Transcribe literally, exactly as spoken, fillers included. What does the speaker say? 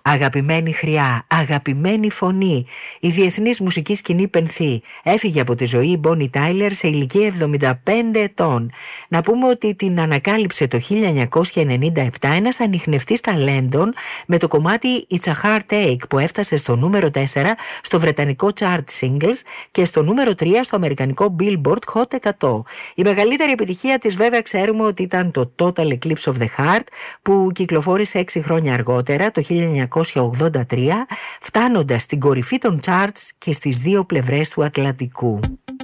Αγαπημένη χρειά, αγαπημένη φωνή, η διεθνής μουσική σκηνή πενθεί. Έφυγε από τη ζωή η Μπόνι Τάιλερ σε ηλικία εβδομήντα πέντε ετών. Να πούμε ότι την ανακάλυψε το χίλια εννιακόσια ενενήντα επτά ένας ανιχνευτής ταλέντων με το κομμάτι It's a Hard Take που έφτασε στο νούμερο τέσσερα στο βρετανικό chart singles και στο νούμερο τρία στο αμερικανικό Billboard Hot εκατό. Η μεγαλύτερη επιτυχία της βέβαια ξέρουμε ότι ήταν το Total Eclipse of the Heart που κυκλοφόρησε έξι χρόνια αργότερα το χίλια εννιακόσια ογδόντα τρία, φτάνοντας στην κορυφή των charts και στις δύο πλευρές του Ατλαντικού.